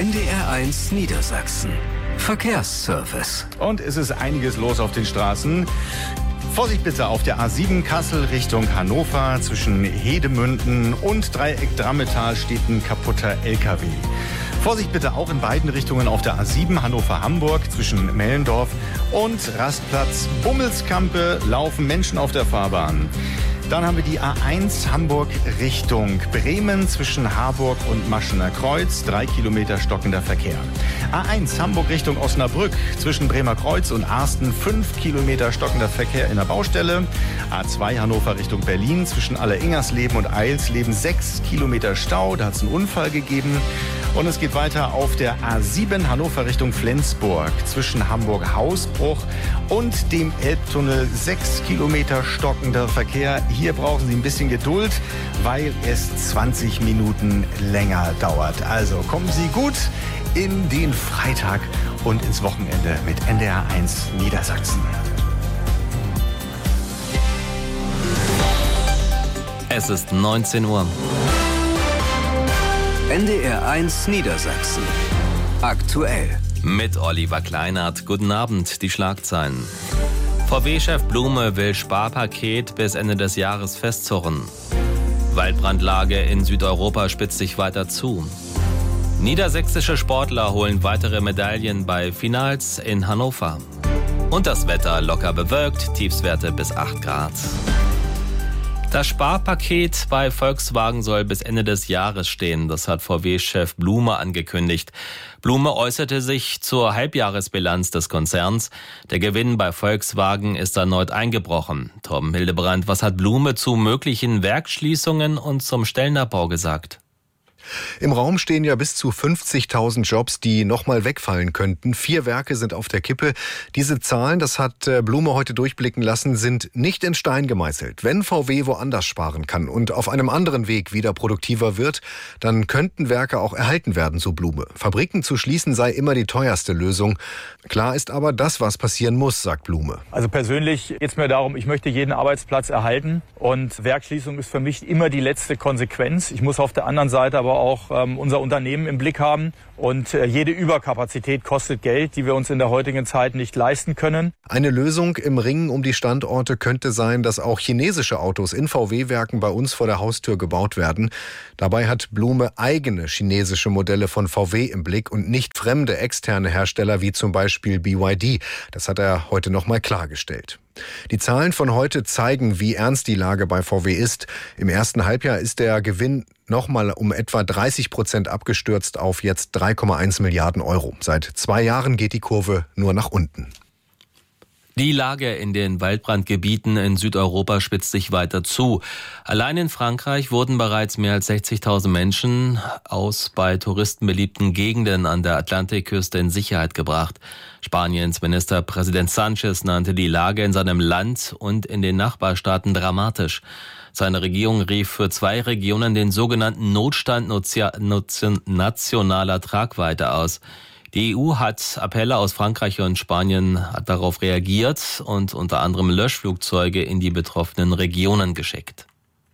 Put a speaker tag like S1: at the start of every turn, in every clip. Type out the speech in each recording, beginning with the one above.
S1: NDR1 Niedersachsen. Verkehrsservice.
S2: Und es ist einiges los auf den Straßen. Vorsicht bitte auf der A7 Kassel Richtung Hannover. Zwischen Hedemünden und Dreieck Drammetal steht ein kaputter LKW. Vorsicht bitte auch in beiden Richtungen auf der A7 Hannover-Hamburg zwischen Mellendorf und Rastplatz Bummelskampe laufen Menschen auf der Fahrbahn. Dann haben wir die A1 Hamburg Richtung Bremen zwischen Harburg und Maschener Kreuz. 3 Kilometer stockender Verkehr. A1 Hamburg Richtung Osnabrück zwischen Bremer Kreuz und Arsten. 5 Kilometer stockender Verkehr in der Baustelle. A2 Hannover Richtung Berlin zwischen Alleringersleben und Eilsleben. 6 Kilometer Stau. Da hat es einen Unfall gegeben. Und es geht weiter auf der A7 Hannover Richtung Flensburg zwischen Hamburg-Hausbruch und dem Elbtunnel. 6 Kilometer stockender Verkehr. Hier brauchen Sie ein bisschen Geduld, weil es 20 Minuten länger dauert. Also kommen Sie gut in den Freitag und ins Wochenende mit NDR1 Niedersachsen.
S3: Es ist 19 Uhr.
S1: NDR1 Niedersachsen. Aktuell.
S3: Mit Oliver Kleinert. Guten Abend, die Schlagzeilen. VW-Chef Blume will Sparpaket bis Ende des Jahres festzurren. Waldbrandlage in Südeuropa spitzt sich weiter zu. Niedersächsische Sportler holen weitere Medaillen bei Finals in Hannover. Und das Wetter locker bewölkt, Tiefstwerte bis 8 Grad. Das Sparpaket bei Volkswagen soll bis Ende des Jahres stehen. Das hat VW-Chef Blume angekündigt. Blume äußerte sich zur Halbjahresbilanz des Konzerns. Der Gewinn bei Volkswagen ist erneut eingebrochen. Torben Hildebrand, was hat Blume zu möglichen Werksschließungen und zum Stellenabbau gesagt?
S4: Im Raum stehen ja bis zu 50.000 Jobs, die nochmal wegfallen könnten. 4 Werke sind auf der Kippe. Diese Zahlen, das hat Blume heute durchblicken lassen, sind nicht in Stein gemeißelt. Wenn VW woanders sparen kann und auf einem anderen Weg wieder produktiver wird, dann könnten Werke auch erhalten werden, so Blume. Fabriken zu schließen sei immer die teuerste Lösung. Klar ist aber, das, was passieren muss, sagt Blume.
S5: Also persönlich geht es mir darum, ich möchte jeden Arbeitsplatz erhalten. Und Werksschließung ist für mich immer die letzte Konsequenz. Ich muss auf der anderen Seite aber auch unser Unternehmen im Blick haben. Und jede Überkapazität kostet Geld, die wir uns in der heutigen Zeit nicht leisten können.
S4: Eine Lösung im Ringen um die Standorte könnte sein, dass auch chinesische Autos in VW-Werken bei uns vor der Haustür gebaut werden. Dabei hat Blume eigene chinesische Modelle von VW im Blick und nicht fremde externe Hersteller wie zum Beispiel BYD. Das hat er heute nochmal klargestellt. Die Zahlen von heute zeigen, wie ernst die Lage bei VW ist. Im ersten Halbjahr ist der Gewinn nochmal um etwa 30% abgestürzt auf jetzt 3,1 Milliarden Euro. Seit 2 Jahren geht die Kurve nur nach unten.
S3: Die Lage in den Waldbrandgebieten in Südeuropa spitzt sich weiter zu. Allein in Frankreich wurden bereits mehr als 60.000 Menschen aus bei Touristen beliebten Gegenden an der Atlantikküste in Sicherheit gebracht. Spaniens Ministerpräsident Sánchez nannte die Lage in seinem Land und in den Nachbarstaaten dramatisch. Seine Regierung rief für 2 Regionen den sogenannten Notstand nationaler Tragweite aus. Die EU hat Appelle aus Frankreich und Spanien darauf reagiert und unter anderem Löschflugzeuge in die betroffenen Regionen geschickt.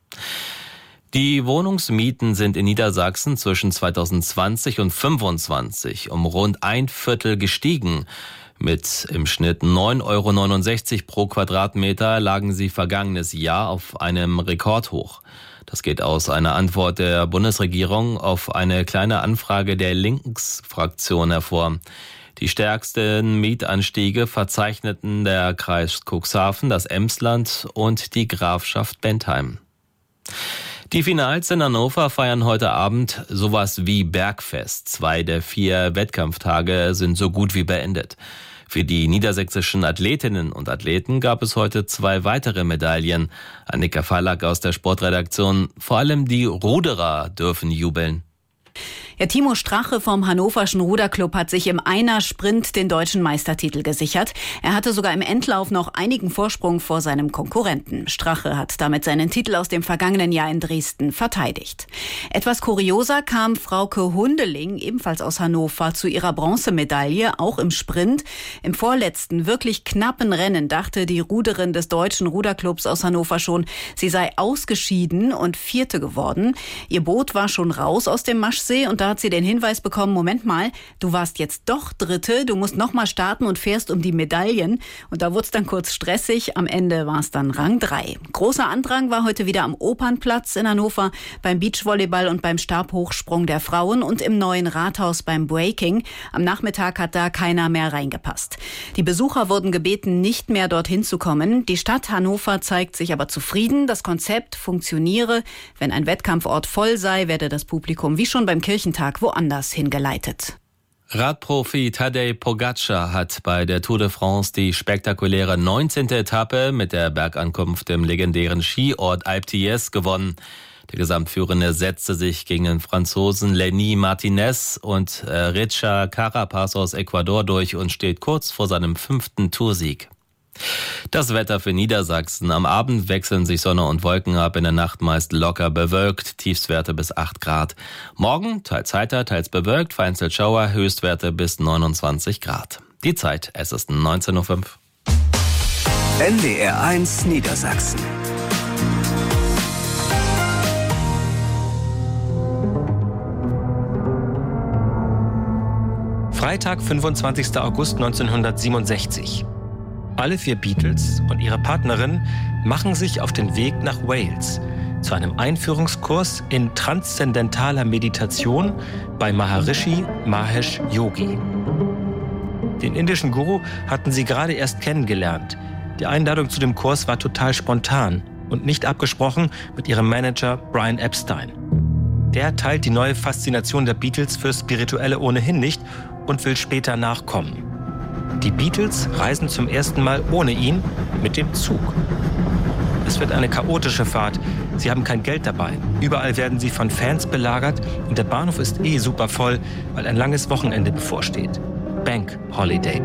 S3: Die Wohnungsmieten sind in Niedersachsen zwischen 2020 und 2025 um rund 1/4 gestiegen. Mit im Schnitt 9,69 € pro Quadratmeter lagen sie vergangenes Jahr auf einem Rekordhoch. Das geht aus einer Antwort der Bundesregierung auf eine kleine Anfrage der Linksfraktion hervor. Die stärksten Mietanstiege verzeichneten der Kreis Cuxhaven, das Emsland und die Grafschaft Bentheim. Die Finals in Hannover feiern heute Abend sowas wie Bergfest. 2 der 4 Wettkampftage sind so gut wie beendet. Für die niedersächsischen Athletinnen und Athleten gab es heute 2 weitere Medaillen. Annika Fallack aus der Sportredaktion. Vor allem die Ruderer dürfen jubeln.
S6: Ja, Timo Strache vom Hannoverschen Ruderclub hat sich im Einer-Sprint den deutschen Meistertitel gesichert. Er hatte sogar im Endlauf noch einigen Vorsprung vor seinem Konkurrenten. Strache hat damit seinen Titel aus dem vergangenen Jahr in Dresden verteidigt. Etwas kurioser kam Frauke Hundeling, ebenfalls aus Hannover, zu ihrer Bronzemedaille, auch im Sprint. Im vorletzten, wirklich knappen Rennen dachte die Ruderin des deutschen Ruderclubs aus Hannover schon, sie sei ausgeschieden und 4. geworden. Ihr Boot war schon raus aus dem Maschsee und Da hat sie den Hinweis bekommen, Moment mal, du warst jetzt doch Dritte, du musst nochmal starten und fährst um die Medaillen. Und da wurde es dann kurz stressig, am Ende war es dann Rang 3. Großer Andrang war heute wieder am Opernplatz in Hannover, beim Beachvolleyball und beim Stabhochsprung der Frauen und im neuen Rathaus beim Breaking. Am Nachmittag hat da keiner mehr reingepasst. Die Besucher wurden gebeten, nicht mehr dorthin zu kommen. Die Stadt Hannover zeigt sich aber zufrieden, das Konzept funktioniere. Wenn ein Wettkampfort voll sei, werde das Publikum wie schon beim Kirchentag woanders hingeleitet.
S3: Radprofi Tadej Pogačar hat bei der Tour de France die spektakuläre 19. Etappe mit der Bergankunft im legendären Skiort Alpe d'Huez gewonnen. Der Gesamtführende setzte sich gegen den Franzosen Lenny Martinez und Richard Carapaz aus Ecuador durch und steht kurz vor seinem 5. Toursieg. Das Wetter für Niedersachsen. Am Abend wechseln sich Sonne und Wolken ab, in der Nacht meist locker bewölkt, Tiefstwerte bis 8 Grad. Morgen teils heiter, teils bewölkt, vereinzelt Schauer, Höchstwerte bis 29 Grad. Die Zeit, es ist 19:05 Uhr.
S1: NDR1 Niedersachsen.
S7: Freitag, 25. August 1967. Alle 4 Beatles und ihre Partnerin machen sich auf den Weg nach Wales zu einem Einführungskurs in transzendentaler Meditation bei Maharishi Mahesh Yogi. Den indischen Guru hatten sie gerade erst kennengelernt. Die Einladung zu dem Kurs war total spontan und nicht abgesprochen mit ihrem Manager Brian Epstein. Der teilt die neue Faszination der Beatles für Spirituelle ohnehin nicht und will später nachkommen. Die Beatles reisen zum ersten Mal ohne ihn mit dem Zug. Es wird eine chaotische Fahrt. Sie haben kein Geld dabei. Überall werden sie von Fans belagert und der Bahnhof ist super voll, weil ein langes Wochenende bevorsteht. Bank Holiday.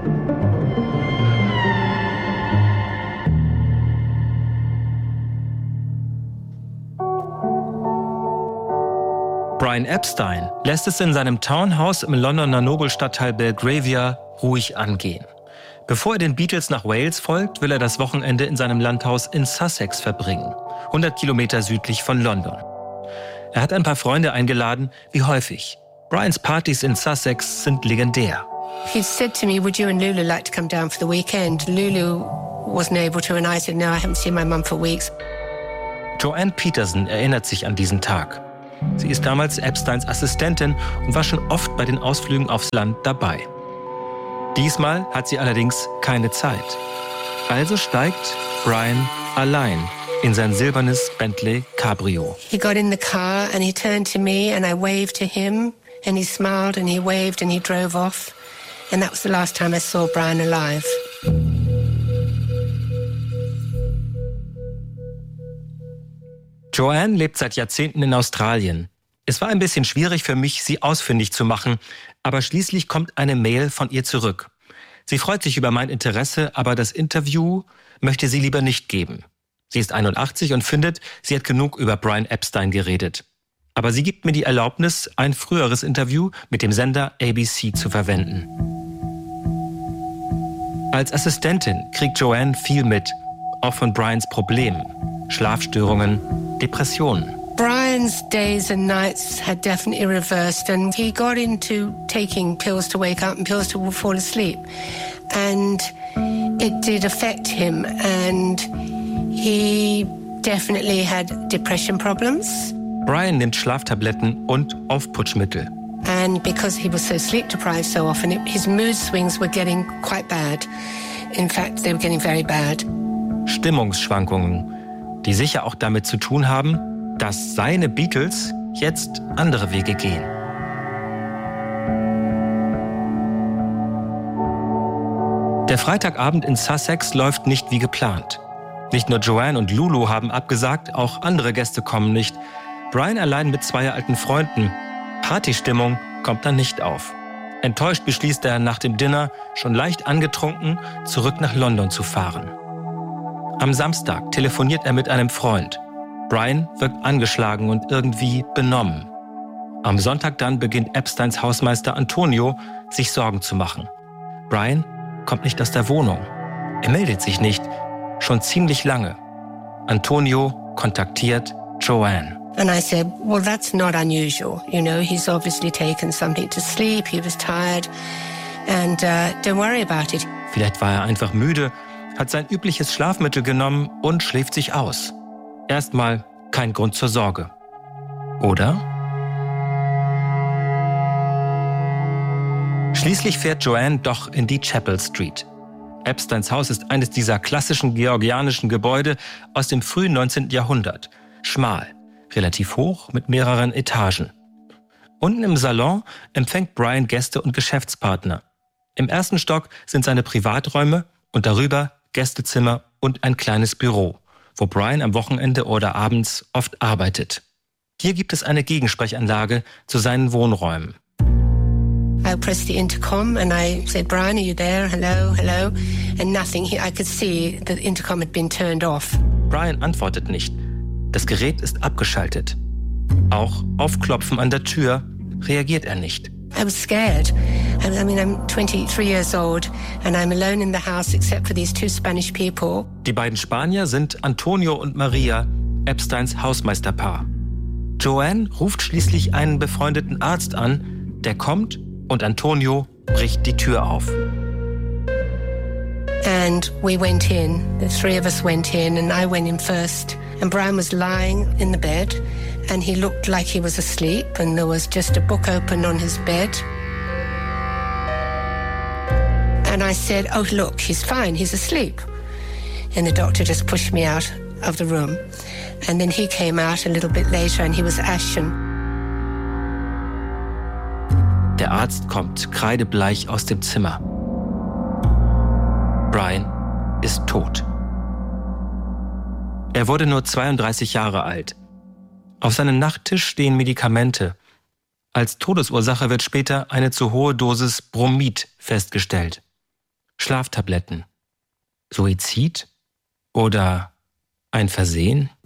S7: Brian Epstein lässt es in seinem Townhouse im Londoner Nobelstadtteil Belgravia ruhig angehen. Bevor er den Beatles nach Wales folgt, will er das Wochenende in seinem Landhaus in Sussex verbringen, 100 Kilometer südlich von London. Er hat ein paar Freunde eingeladen, wie häufig. Brians Partys in Sussex sind legendär.
S8: He said to me, would you and Lulu like to come down for the weekend? Lulu wasn't able to and I said, no, I haven't seen my mum for weeks.
S7: Joanne Peterson erinnert sich an diesen Tag. Sie ist damals Epsteins Assistentin und war schon oft bei den Ausflügen aufs Land dabei. Diesmal hat sie allerdings keine Zeit. Also steigt Brian allein in sein silbernes Bentley Cabrio.
S8: He got in the car and he turned to me and I waved to him and he smiled and he waved and he drove off. And that was the last time I saw Brian alive.
S7: Joanne lebt seit Jahrzehnten in Australien. Es war ein bisschen schwierig für mich, sie ausfindig zu machen, aber schließlich kommt eine Mail von ihr zurück. Sie freut sich über mein Interesse, aber das Interview möchte sie lieber nicht geben. Sie ist 81 und findet, sie hat genug über Brian Epstein geredet. Aber sie gibt mir die Erlaubnis, ein früheres Interview mit dem Sender ABC zu verwenden. Als Assistentin kriegt Joanne viel mit, auch von Brians Problemen, Schlafstörungen, Depressionen.
S8: Brian's days and nights had definitely reversed and he got into taking pills to wake up and pills to fall asleep. And it did affect him and he definitely had depression problems.
S7: Brian nimmt Schlaftabletten und Aufputschmittel.
S8: And because he was so sleep deprived so often, his mood swings were getting quite bad. In fact, they were getting very bad.
S7: Stimmungsschwankungen, die sicher auch damit zu tun haben, dass seine Beatles jetzt andere Wege gehen. Der Freitagabend in Sussex läuft nicht wie geplant. Nicht nur Joanne und Lulu haben abgesagt, auch andere Gäste kommen nicht. Brian allein mit 2 alten Freunden. Partystimmung kommt dann nicht auf. Enttäuscht beschließt er nach dem Dinner, schon leicht angetrunken, zurück nach London zu fahren. Am Samstag telefoniert er mit einem Freund. Brian wirkt angeschlagen und irgendwie benommen. Am Sonntag dann beginnt Epsteins Hausmeister Antonio, sich Sorgen zu machen. Brian kommt nicht aus der Wohnung. Er meldet sich nicht, schon ziemlich lange. Antonio kontaktiert Joanne.
S8: And I said, well, that's not unusual. You know, he's obviously taken something to sleep. He was tired. And don't worry about it.
S7: Vielleicht war er einfach müde, hat sein übliches Schlafmittel genommen und schläft sich aus. Erstmal kein Grund zur Sorge. Oder? Schließlich fährt Joanne doch in die Chapel Street. Epsteins Haus ist eines dieser klassischen georgianischen Gebäude aus dem frühen 19. Jahrhundert. Schmal, relativ hoch, mit mehreren Etagen. Unten im Salon empfängt Brian Gäste und Geschäftspartner. Im ersten Stock sind seine Privaträume und darüber Gästezimmer und ein kleines Büro, wo Brian am Wochenende oder abends oft arbeitet. Hier gibt es eine Gegensprechanlage zu seinen Wohnräumen.
S8: I pressed the intercom and I said, Brian, are you there? Hello, hello. And nothing. I could see the intercom had been turned off.
S7: Brian antwortet nicht. Das Gerät ist abgeschaltet. Auch auf Klopfen an der Tür reagiert er nicht.
S8: I was scared. I mean, I'm 23 years old and I'm alone in the house except for these two Spanish people.
S7: Die beiden Spanier sind Antonio und Maria, Epsteins Hausmeisterpaar. Joanne ruft schließlich einen befreundeten Arzt an, der kommt und Antonio bricht die Tür auf.
S8: And we went in, the three of us went in and I went in first. And Brian was lying in the bed and he looked like he was asleep and there was just a book open on his bed. And I said, oh look, he's fine, he's asleep. And the doctor just pushed me out of the room. And then he came out a little bit later and he was ashen.
S7: Der Arzt kommt kreidebleich aus dem Zimmer. Brian ist tot. Er wurde nur 32 Jahre alt. Auf seinem Nachttisch stehen Medikamente. Als Todesursache wird später eine zu hohe Dosis Bromid festgestellt. Schlaftabletten. Suizid? Oder ein Versehen?